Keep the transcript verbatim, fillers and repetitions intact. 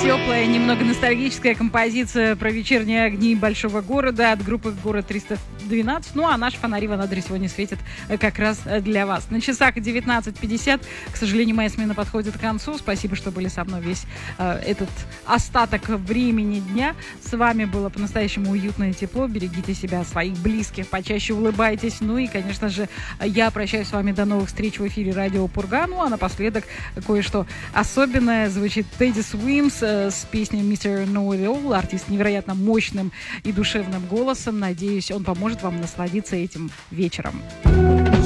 Теплая, немного ностальгическая композиция про вечерние огни большого города от группы «Город триста двенадцать». Ну, а наш фонарь в Анадыре сегодня светит как раз для вас. На часах девятнадцать пятьдесят. К сожалению, моя смена подходит к концу. Спасибо, что были со мной весь э, этот остаток времени дня. С вами было по-настоящему уютно и тепло. Берегите себя, своих близких, почаще улыбайтесь. Ну и, конечно же, я прощаюсь с вами до новых встреч в эфире радио Пурга. Ну, а напоследок кое-что особенное. Звучит Тедди Свимс с песней мистер Know It All. Артист невероятно мощным и душевным голосом. Надеюсь, он поможет вам насладиться этим вечером.